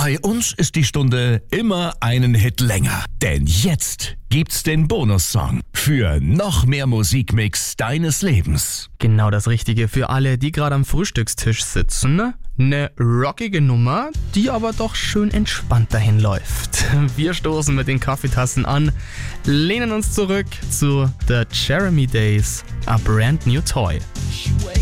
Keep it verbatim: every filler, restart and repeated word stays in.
Bei uns ist die Stunde immer einen Hit länger. Denn jetzt gibt's den Bonussong für noch mehr Musikmix deines Lebens. Genau das Richtige für alle, die gerade am Frühstückstisch sitzen. Eine rockige Nummer, die aber doch schön entspannt dahin läuft. Wir stoßen mit den Kaffeetassen an, lehnen uns zurück zu The Jeremy Days, A Brand New Toy.